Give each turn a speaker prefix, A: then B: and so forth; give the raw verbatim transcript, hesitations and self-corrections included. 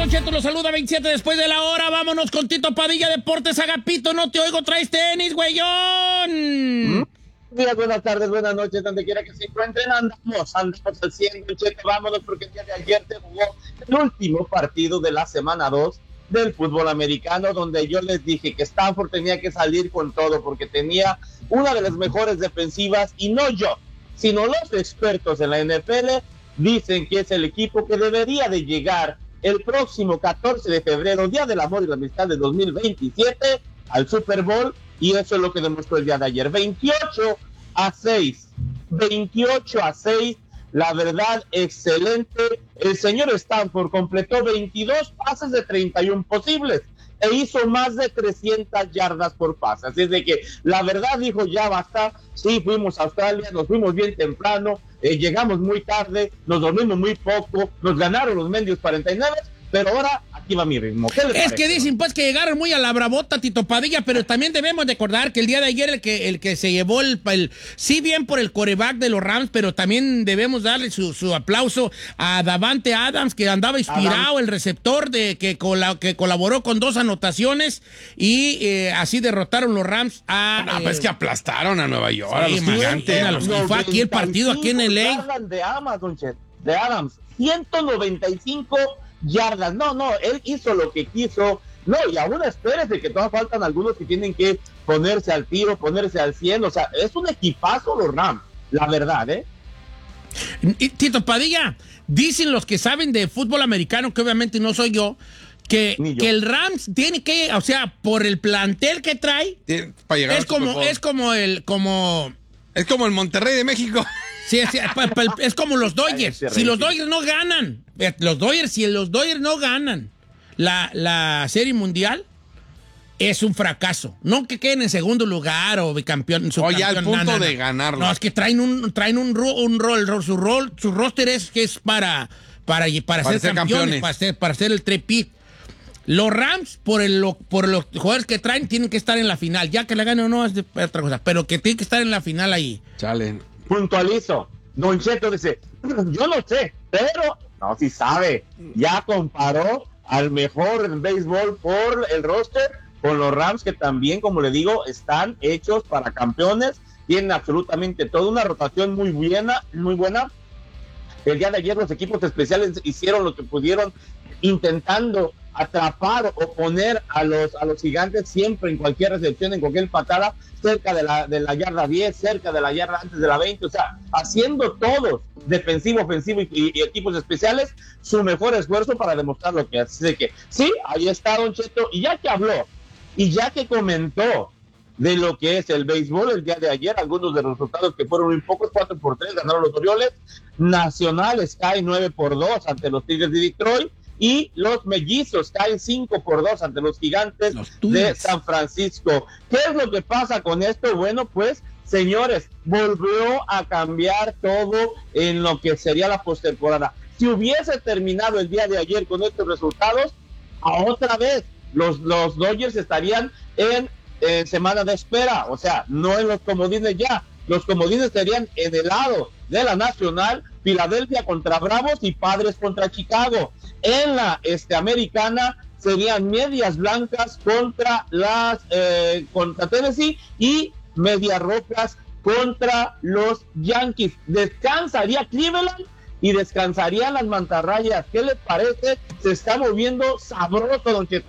A: Don Cheto los saluda veintisiete después de la hora. Vámonos con Tito Padilla, Deportes. Agapito, no te oigo, traes tenis, güeyón.
B: Días, buenas tardes, buenas noches, donde quiera que se encuentren. Andamos, andamos al cien, Don Cheto. Vámonos porque el día de ayer se jugó el último partido de la semana dos del fútbol americano, donde yo les dije que Stanford tenía que salir con todo porque tenía una de las mejores defensivas, y no yo, sino los expertos en la N F L dicen que es el equipo que debería de llegar el próximo catorce de febrero, Día del Amor y la Amistad de dos mil veintisiete, al Super Bowl, y eso es lo que demostró el día de ayer. veintiocho a seis, veintiocho a seis, la verdad, excelente. El señor Stanford completó veintidós pases de treinta y uno posibles e hizo más de trescientas yardas por pase. Así es de que la verdad dijo, ya basta. Sí, fuimos a Australia, nos fuimos bien temprano, eh, llegamos muy tarde, nos dormimos muy poco, nos ganaron los mendios cuarenta y nueve, pero ahora aquí va mi ritmo. ¿Qué les
A: Es
B: parece?
A: que dicen pues que llegaron muy a la bravota, Tito Padilla, pero también debemos de acordar que el día de ayer el que, el que se llevó el, el sí bien por el quarterback de los Rams, pero también debemos darle su, su aplauso a Davante Adams, que andaba inspirado, Adam. El receptor de que, cola, que colaboró con dos anotaciones y eh, así derrotaron los Rams a...
C: No,
A: eh,
C: pues que aplastaron a Nueva York, sí, a los
A: man,
C: gigantes.
A: a los, y fue aquí el partido aquí en L A.
B: De Adams, Don Chet, de Adams, ciento noventa y cinco yardas. No, no, él hizo lo que quiso. No, y aún espérese que todavía faltan algunos que tienen que ponerse al tiro, ponerse al cien. O sea, es un equipazo los Rams, la verdad, ¿eh?
A: Y, Tito Padilla, dicen los que saben de fútbol americano, que obviamente no soy yo, que, yo. que el Rams tiene que, o sea, por el plantel que trae,
C: Tiene, para llegar
A: es como, es como el, como...
C: Es como el Monterrey de México.
A: Sí, es, es como los Dodgers. Si los Dodgers no ganan, los Dodgers, si los Dodgers no ganan la, la Serie Mundial, es un fracaso. No que queden en segundo lugar o bicampeón.
C: O ya al punto
A: no, no,
C: de
A: no.
C: ganarlo.
A: No, es que traen un, traen un, un rol, su rol, su roster es que es para, para, para, para ser, ser campeones, campeones, para ser, para ser el trepit. Los Rams, por, el, por los jugadores que traen, tienen que estar en la final. Ya que la ganen o no es de otra cosa, pero que tienen que estar en la final ahí.
C: Chale.
B: Puntualizo. Don Cheto dice, yo no sé, pero no, sí sabe. Ya comparó al mejor en béisbol por el roster con los Rams, que también, como le digo, están hechos para campeones. Tienen absolutamente toda una rotación muy buena, muy buena. El día de ayer los equipos especiales hicieron lo que pudieron, intentando atrapar o poner a los a los gigantes siempre en cualquier recepción, en cualquier patada, cerca de la, de la yarda diez, cerca de la yarda antes de la veinte, o sea, haciendo todos, defensivo, ofensivo y, y, y equipos especiales, su mejor esfuerzo para demostrar lo que hace. Así que sí, ahí está Don Cheto, y ya que habló, y ya que comentó de lo que es el béisbol el día de ayer, algunos de los resultados que fueron muy pocos, cuatro por tres ganaron los Orioles, Nacionales cae nueve por dos ante los Tigres de Detroit, y los Mellizos caen cinco por dos ante los Gigantes de San Francisco. ¿Qué es lo que pasa con esto? Bueno, pues, señores, volvió a cambiar todo en lo que sería la postemporada. Si hubiese terminado el día de ayer con estos resultados, a otra vez los, los Dodgers estarían en eh, semana de espera, o sea, no en los comodines ya. Los comodines estarían en el lado de la Nacional, Filadelfia contra Bravos y Padres contra Chicago. En la este, americana serían Medias Blancas contra las eh, contra Tennessee y Medias Rojas contra los Yankees. Descansaría Cleveland y descansarían las Mantarrayas. ¿Qué les parece? Se está moviendo sabroso, Don Cheto.